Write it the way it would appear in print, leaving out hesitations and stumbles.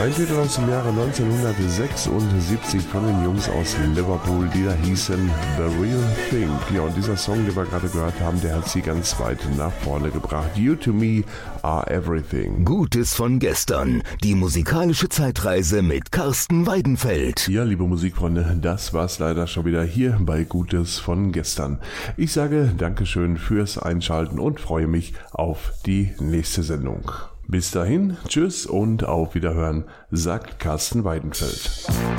Ein Titel aus dem Jahre 1976 von den Jungs aus Liverpool, die da hießen The Real Thing. Ja, und dieser Song, den wir gerade gehört haben, der hat sie ganz weit nach vorne gebracht. You to me are everything. Gutes von gestern. Die musikalische Zeitreise mit Carsten Weidenfeld. Ja, liebe Musikfreunde, das war's leider schon wieder hier bei Gutes von gestern. Ich sage Dankeschön fürs Einschalten und freue mich auf die nächste Sendung. Bis dahin, tschüss und auf Wiederhören, sagt Carsten Weidenfeld.